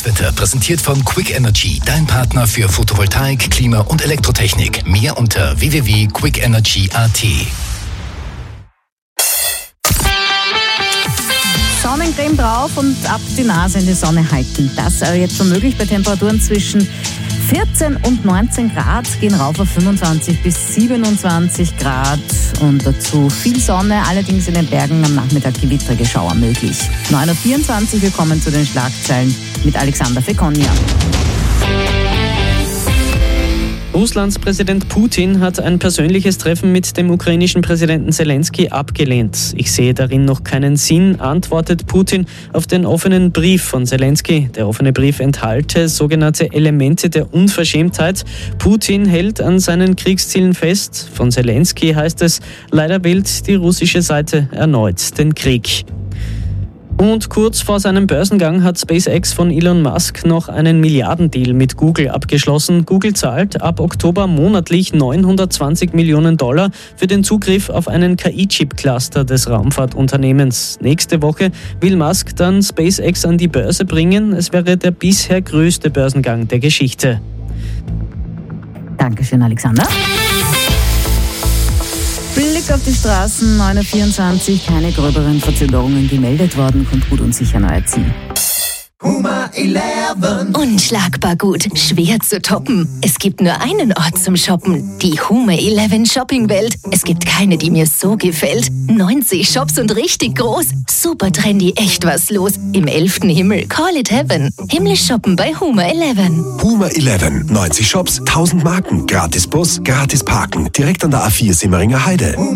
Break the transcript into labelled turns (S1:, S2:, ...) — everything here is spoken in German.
S1: Das Wetter präsentiert von Quick Energy, dein Partner für Photovoltaik, Klima und Elektrotechnik. Mehr unter www.quickenergy.at.
S2: Sonnencreme drauf und ab die Nase in die Sonne halten. Das ist jetzt schon möglich bei Temperaturen zwischen 14 und 19 Grad, gehen rauf auf 25 bis 27 Grad und dazu viel Sonne, allerdings in den Bergen am Nachmittag gewittrige Schauer möglich. 9.24 Uhr, willkommen zu den Schlagzeilen mit Alexander Fekonia.
S3: Russlands Präsident Putin hat ein persönliches Treffen mit dem ukrainischen Präsidenten Zelensky abgelehnt. Ich sehe darin noch keinen Sinn, antwortet Putin auf den offenen Brief von Zelensky. Der offene Brief enthalte sogenannte Elemente der Unverschämtheit. Putin hält an seinen Kriegszielen fest. Von Zelensky heißt es, leider wählt die russische Seite erneut den Krieg. Und kurz vor seinem Börsengang hat SpaceX von Elon Musk noch einen Milliardendeal mit Google abgeschlossen. Google zahlt ab Oktober monatlich $920 Millionen für den Zugriff auf einen KI-Chip-Cluster des Raumfahrtunternehmens. Nächste Woche will Musk dann SpaceX an die Börse bringen. Es wäre der bisher größte Börsengang der Geschichte.
S2: Dankeschön, Alexander. Blick auf die Straßen, 9.24 Uhr, keine gröberen Verzögerungen gemeldet worden, kommt gut und sicher neu Ziel.
S4: Huma 11.
S5: Unschlagbar gut, schwer zu toppen. Es gibt nur einen Ort zum Shoppen, die Huma 11 Shopping-Welt. Es gibt keine, die mir so gefällt. 90 Shops und richtig groß. Super trendy, echt was los. Im 11. Himmel, call it heaven. Himmlisch shoppen bei Huma 11.
S6: Huma 11, 90 Shops, 1000 Marken, gratis Bus, gratis Parken. Direkt an der A4 Simmeringer Heide.